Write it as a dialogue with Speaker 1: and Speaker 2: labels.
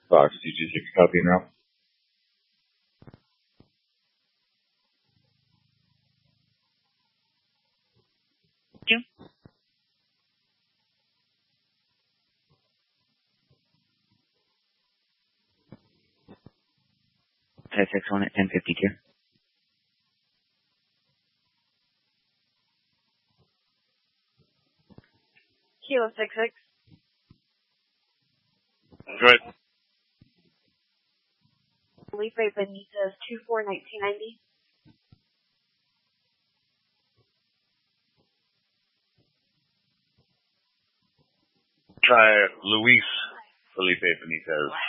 Speaker 1: Fox CG6 copy now.
Speaker 2: Thank you.
Speaker 3: X1 at 1052.
Speaker 2: Kilo 66.
Speaker 1: Good.
Speaker 2: Felipe Benitez 24-1990.
Speaker 1: Try Luis Felipe Benitez.